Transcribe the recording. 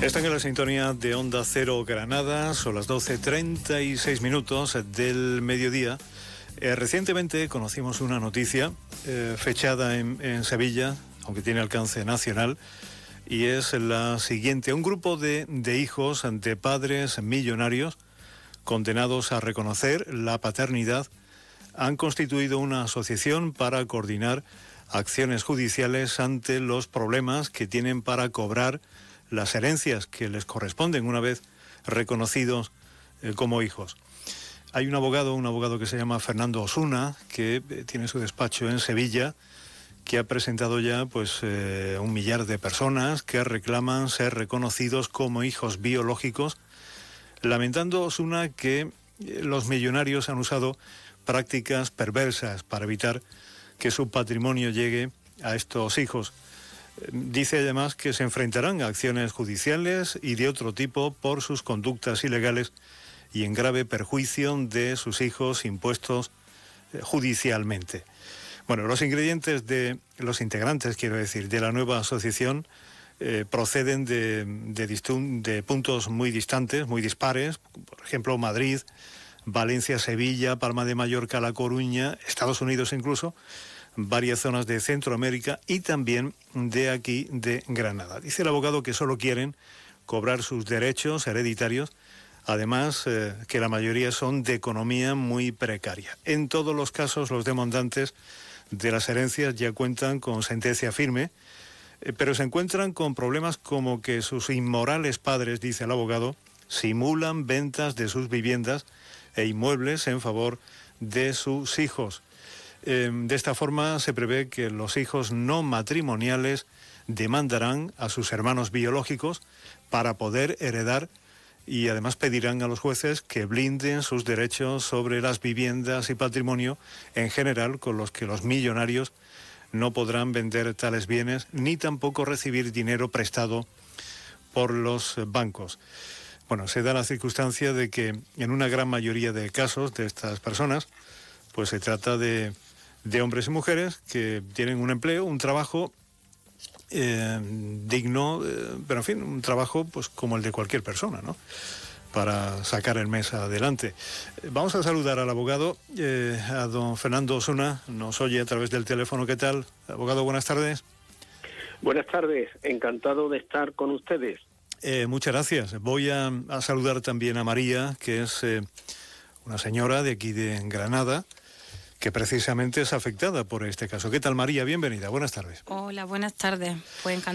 Están en la sintonía de Onda Cero Granada, son las 12:36 del mediodía. Recientemente conocimos una noticia fechada en Sevilla, aunque tiene alcance nacional, y es la siguiente. Un grupo de hijos de padres millonarios condenados a reconocer la paternidad han constituido una asociación para coordinar acciones judiciales ante los problemas que tienen para cobrar las herencias que les corresponden una vez reconocidos como hijos. Hay un abogado que se llama Fernando Osuna, que tiene su despacho en Sevilla, que ha presentado ya 1 millar de personas que reclaman ser reconocidos como hijos biológicos, lamentando Osuna que los millonarios han usado prácticas perversas para evitar que su patrimonio llegue a estos hijos. Dice además que se enfrentarán a acciones judiciales y de otro tipo por sus conductas ilegales y en grave perjuicio de sus hijos impuestos judicialmente. Bueno, los integrantes de la nueva asociación proceden de puntos muy distantes, muy dispares, por ejemplo Madrid, Valencia, Sevilla, Palma de Mallorca, La Coruña, Estados Unidos incluso, varias zonas de Centroamérica y también de aquí de Granada. Dice el abogado que solo quieren cobrar sus derechos hereditarios, además que la mayoría son de economía muy precaria. En todos los casos los demandantes de las herencias ya cuentan con sentencia firme, pero se encuentran con problemas como que sus inmorales padres, dice el abogado, simulan ventas de sus viviendas e inmuebles en favor de sus hijos. De esta forma se prevé que los hijos no matrimoniales demandarán a sus hermanos biológicos para poder heredar y además pedirán a los jueces que blinden sus derechos sobre las viviendas y patrimonio en general, con los que los millonarios no podrán vender tales bienes ni tampoco recibir dinero prestado por los bancos. Bueno, se da la circunstancia de que en una gran mayoría de casos de estas personas, pues se trata de hombres y mujeres que tienen un empleo, un trabajo digno, pero en fin, un trabajo pues como el de cualquier persona, ¿no?, para sacar el mes adelante. Vamos a saludar al abogado, a don Fernando Osuna, nos oye a través del teléfono. ¿Qué tal? Abogado, buenas tardes. Buenas tardes, encantado de estar con ustedes. Muchas gracias. Voy a saludar también a María, que es una señora de aquí de Granada, que precisamente es afectada por este caso. ¿Qué tal, María? Bienvenida, buenas tardes. Hola, buenas tardes. Pues